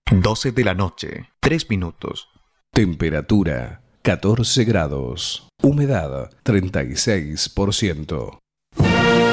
12 de la noche, 3 minutos. Temperatura 14 grados. Humedad 36%.